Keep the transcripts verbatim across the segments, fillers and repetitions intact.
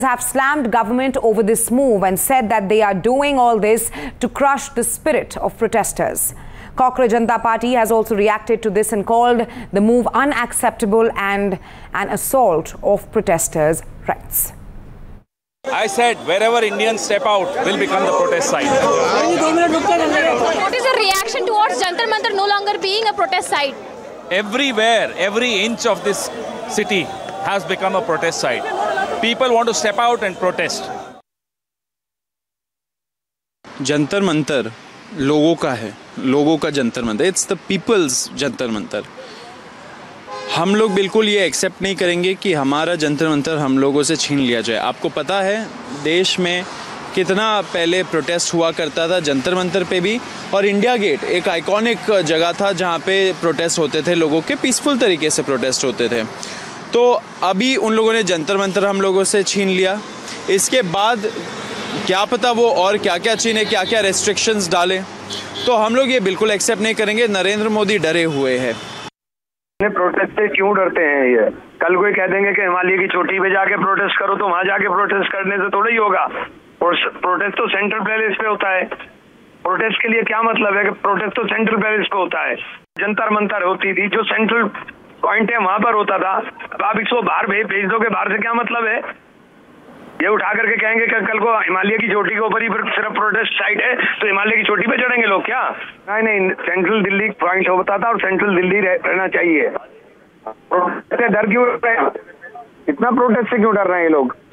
have slammed government over this move and said that they are doing all this to crush the spirit of protesters. Cockroach Janata Party has also reacted to this and called the move unacceptable and an assault of protesters' rights. I said wherever Indians step out will become the protest site. What is the reaction towards Jantar Mantar no longer being a protest site? Everywhere, every inch of this city has become a protest site. People want to step out and protest. Jantar Mantar लोगों का है, लोगों का Jantar Mantar. It's the peoples Jantar Mantar. हम लोग बिल्कुल ये accept नहीं करेंगे कि हमारा जंतर मंतर हम लोगों से छीन लिया जाए. आपको पता है देश में कितना पहले प्रोटेस्ट हुआ करता था जंतर मंतर पे भी, और इंडिया गेट एक आइकॉनिक जगह था जहाँ पे प्रोटेस्ट होते थे, लोगों के पीसफुल तरीके से प्रोटेस्ट होते थे. तो अभी उन लोगों ने जंतर मंतर हम लोगों से छीन लिया. इसके बाद क्या पता वो और क्या क्या छीने, क्या क्या रेस्ट्रिक्शंस डाले. तो हम लोग ये बिल्कुल एक्सेप्ट नहीं करेंगे. नरेंद्र मोदी डरे हुए हैं. प्रोटेस्ट से क्यों डरते हैं? ये कल कोई कह देंगे कि हिमालय की चोटी पे जाके प्रोटेस्ट करो, तो वहां जाके प्रोटेस्ट करने से थोड़ा ही होगा. और प्रोटेस्ट तो सेंट्रल प्लेस पे होता है. प्रोटेस्ट के लिए क्या मतलब है कि प्रोटेस्ट तो सेंट्रल प्लेस पे होता है. जंतर मंतर होती थी, जो सेंट्रल पॉइंट है वहां पर होता था. अब आप इसको बाहर भेज भेज दोगे, बाहर से क्या मतलब है? ये उठा करके कहेंगे कि कल को हिमालय की चोटी के ऊपर ही सिर्फ प्रोटेस्ट साइट है, तो हिमालय की चोटी पे चढ़ेंगे लोग क्या? नहीं नहीं, सेंट्रल दिल्ली पॉइंट होता था और सेंट्रल दिल्ली रहना चाहिए. प्रोटेस्ट से डर क्यों रहे हैं? इतना प्रोटेस्ट से क्यों डर रहे हैं ये लोग?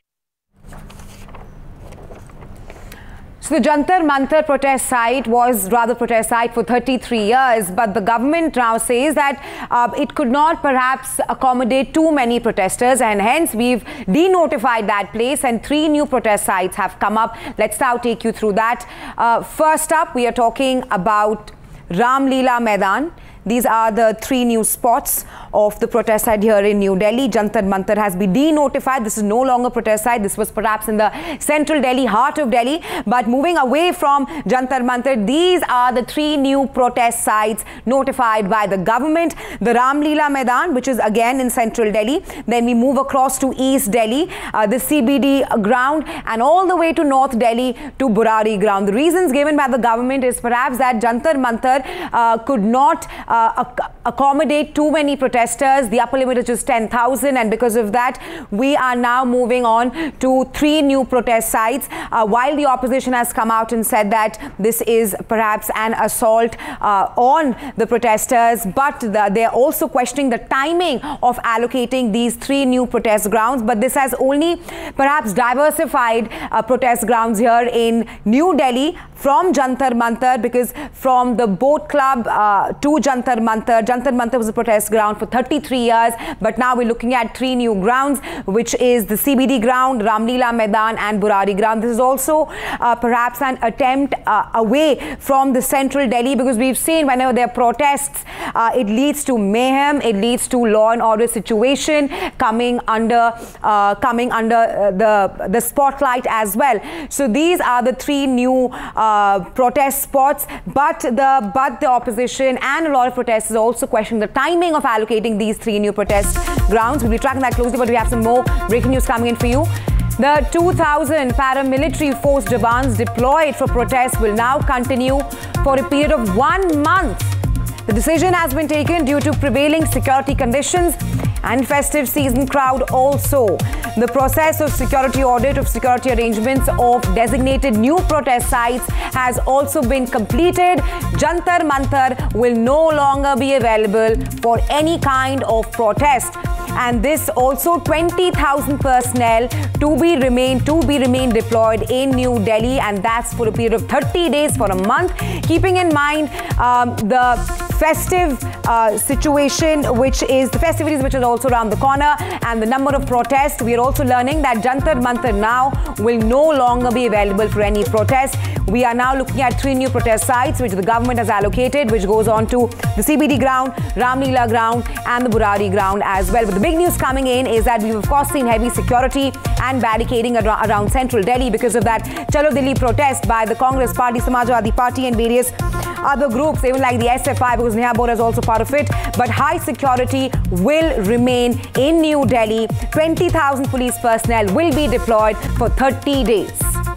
So the Jantar Mantar protest site was rather protest site for thirty-three years, but the government now says that uh, it could not perhaps accommodate too many protesters, and hence we've denotified that place and three new protest sites have come up. Let's now take you through that. Uh, first up, we are talking about Ram Leela Maidan. These are the three new spots of the protest site here in New Delhi. Jantar Mantar has been denotified. This is no longer protest site. This was perhaps in the central Delhi, heart of Delhi. But moving away from Jantar Mantar, these are the three new protest sites notified by the government. The Ram Leela Maidan, which is again in central Delhi. Then we move across to East Delhi, uh, the C B D ground, and all the way to North Delhi to Burari ground. The reasons given by the government is perhaps that Jantar Mantar uh, could not uh, Uh, accommodate too many protesters. The upper limit is just ten thousand, and because of that we are now moving on to three new protest sites, uh, while the opposition has come out and said that this is perhaps an assault uh, on the protesters, but the, they're also questioning the timing of allocating these three new protest grounds. But this has only perhaps diversified uh, protest grounds here in New Delhi from Jantar Mantar, because from the boat club uh, to Jantar Mantar, Jantar Mantar was a protest ground for thirty-three years, but now we're looking at three new grounds, which is the C B D ground, Ram Leela Maidan and Burari ground. This is also uh, perhaps an attempt uh, away from the central Delhi, because we've seen whenever there are protests, uh, it leads to mayhem, it leads to law and order situation coming under uh, coming under uh, the the spotlight as well. So these are the three new uh, protest spots, but the but the opposition and a lot of protesters also question the timing of allocating these three new protest grounds. We'll be tracking that closely, but we have some more breaking news coming in for you. The two thousand paramilitary force Jawans deployed for protests will now continue for a period of one month. The decision has been taken due to prevailing security conditions and festive season crowd also. The process of security audit of security arrangements of designated new protest sites has also been completed. Jantar Mantar will no longer be available for any kind of protest. And this also twenty thousand personnel to be remain to be remain deployed in New Delhi, and that's for a period of thirty days, for a month, keeping in mind um, the festive uh, situation, which is the festivities which are also around the corner, and the number of protests. We are also learning that Jantar Mantar now will no longer be available for any protest. We are now looking at three new protest sites which the government has allocated, which goes on to the C B D ground, Ram Leela ground and the Burari ground as well. But the big news coming in is that we've of course seen heavy security and barricading ar around central Delhi because of that Chalo Delhi protest by the Congress Party, Samajwadi Party and various other groups, even like the S F I, because Neha Bora is also part of it. But high security will remain in New Delhi. twenty thousand police personnel will be deployed for thirty days.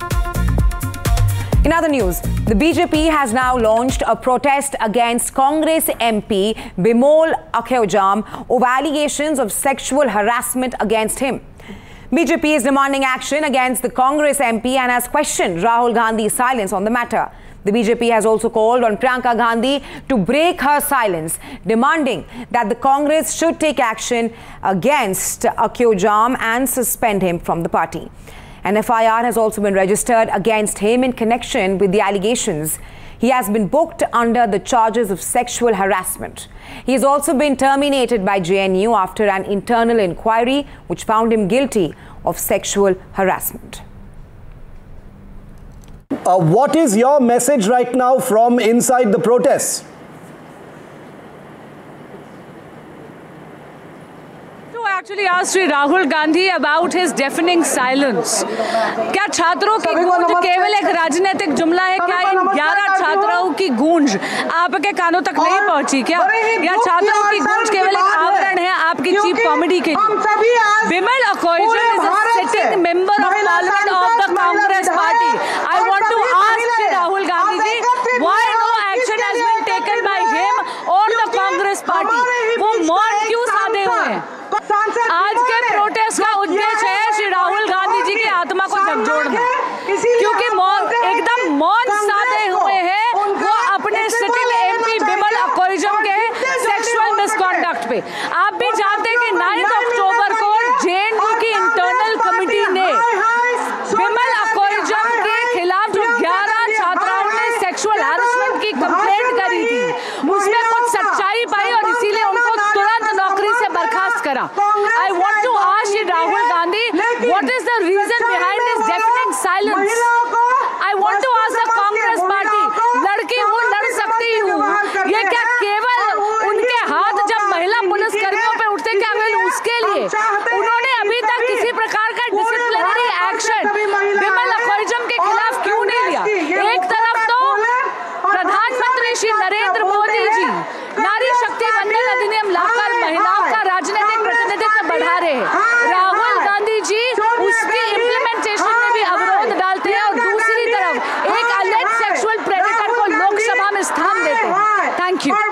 In other news, the B J P has now launched a protest against Congress M P Bimol Akeojam over allegations of sexual harassment against him. B J P is demanding action against the Congress M P and has questioned Rahul Gandhi's silence on the matter. The B J P has also called on Priyanka Gandhi to break her silence, demanding that the Congress should take action against Akeojam and suspend him from the party. An F I R has also been registered against him in connection with the allegations. He has been booked under the charges of sexual harassment. He has also been terminated by J N U after an internal inquiry which found him guilty of sexual harassment. Uh, what is your message right now from inside the protests? Actually asked Shri Rahul Gandhi about his deafening silence. क्या छात्रों की गूंज केवल एक राजनीतिक जुमला है? क्या इन ग्यारह छात्रों की गूंज आपके कानों तक नहीं पहुंची क्या? या छात्रों की गूंज केवल एक आवरण है आपकी चीप कॉमेडी के लिए? Bimal Akeojam is a sitting member of Parliament of the Congress Party. I want to ask Shri Rahul Gandhi ji, why no action has been taken by him or the Congress Party? वो मौन क्यों साधे हुए हैं? आज के protest का उद्देश्य है श्री राहुल गांधी जी की आत्मा को झकझोरना, क्योंकि मौन एकदम मौन साधे हुए हैं वो अपने सिटिंग एमपी बिमल अकेओजम के सेक्सुअल मिसकॉन्डक्ट पे। आप भी जानते हैं कि नौ अक्टूबर को जे एन यू की इंटरनल कमेटी ने बिमल अकेओजम के खिलाफ जो ग्यारह छात्राओं ने सेक्सुअल हैरेसमेंट की कंप्लेंट करी थी उसमें कुछ सच्चाई पाई और इसीलिए उनको तुरंत नौकरी से बर्खास्त करा। I want to ask you, Rahul Gandhi, what is the reason behind this deafening silence? I want to ask the Congress Party, लड़की हूँ लड़ सकती हूँ, ये क्या केवल उनके हाथ जब महिला पुलिस कर्मियों पे उठते क्या केवल उसके लिए उन्होंने अभी तक किसी प्रकार का डिसिप्लिनरी एक्शन बिमल अकेओजम के खिलाफ क्यों नहीं लिया? एक तरफ तो प्रधानमंत्री श्री नरेंद्र मोदी जी नारी शक्ति वंदन अधिनियम लाकर महिलाओं का राजनीतिक प्रतिनिधित्व बढ़ा रहे हैं, राहुल गांधी जी उसकी इम्प्लीमेंटेशन में भी अवरोध डालते हैं और दूसरी तरफ एक अलेज सेक्सुअल प्रेडेटर को लोकसभा में स्थान देते हैं। Thank you.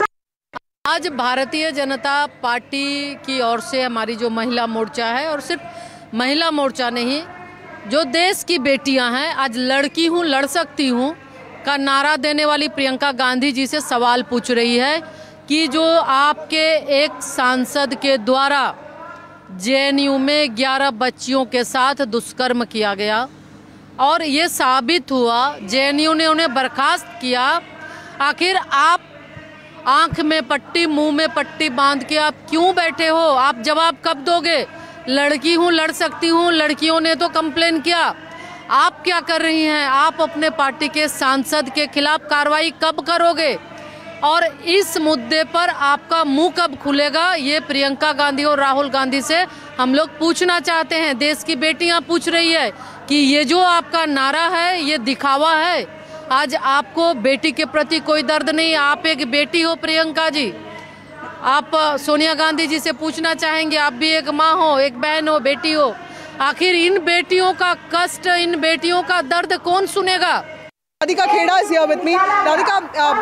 आज भारतीय जनता पार्टी की ओर से हमारी जो महिला मोर्चा है, और सिर्फ महिला मोर्चा नहीं, जो देश की बेटियां हैं, आज लड़की हूँ लड़ सकती हूँ का नारा देने वाली प्रियंका गांधी जी से सवाल पूछ रही है कि जो आपके एक सांसद के द्वारा जे एन यू में ग्यारह बच्चियों के साथ दुष्कर्म किया गया और ये साबित हुआ, जे एन यू ने उन्हें बर्खास्त किया, आखिर आप आंख में पट्टी मुंह में पट्टी बांध के आप क्यों बैठे हो? आप जवाब कब दोगे? लड़की हूँ लड़ सकती हूँ, लड़कियों ने तो कंप्लेन किया, आप क्या कर रही हैं? आप अपने पार्टी के सांसद के खिलाफ कार्रवाई कब करोगे? और इस मुद्दे पर आपका मुंह कब खुलेगा? ये प्रियंका गांधी और राहुल गांधी से हम लोग पूछना चाहते हैं। देश की बेटियां पूछ रही है कि ये जो आपका नारा है ये दिखावा है। आज आपको बेटी के प्रति कोई दर्द नहीं। आप एक बेटी हो प्रियंका जी, आप सोनिया गांधी जी से पूछना चाहेंगे, आप भी एक माँ हो, एक बहन हो, बेटी हो, आखिर इन बेटियों का कष्ट, इन बेटियों का दर्द कौन सुनेगा? Radhika Kheda is here with me. Radhika,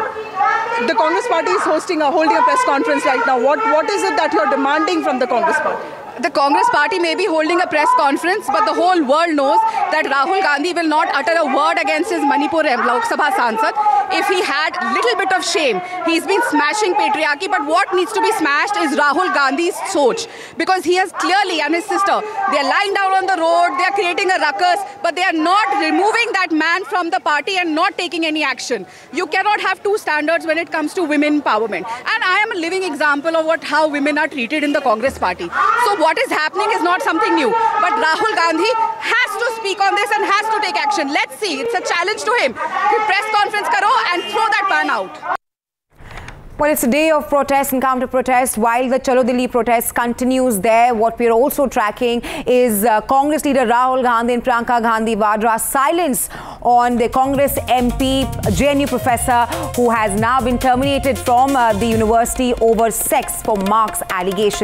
uh, the Congress Party is hosting a holding a press conference right now. What what is it that you're demanding from the Congress Party? The Congress Party may be holding a press conference, but the whole world knows that Rahul Gandhi will not utter a word against his Manipur Lok Sabha Sansad. If he had little bit of shame, he's been smashing patriarchy, but what needs to be smashed is Rahul Gandhi's soch, because he has clearly, and his sister, they are lying down on the road, they are creating a ruckus, but they are not removing that man from the party and not taking any action. You cannot have two standards when it comes to women empowerment. And I am a living example of what how women are treated in the Congress Party. So what is happening is not something new, but Rahul Gandhi has to speak on this and has to take action. Let's see, it's a challenge to him. Press conference karo and throw that man out. Well, it's a day of protest and counter-protest. While the Chalo Delhi protest continues there, what we're also tracking is uh, Congress leader Rahul Gandhi and Priyanka Gandhi Vadra's silence on the Congress M P, J N U professor, who has now been terminated from uh, the university over sex for Marx allegations.